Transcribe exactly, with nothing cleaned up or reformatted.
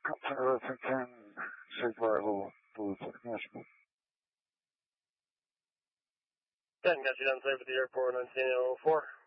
Contact ten, safe arrival, blue technician. ten, got you down safe at the airport, nineteen oh four.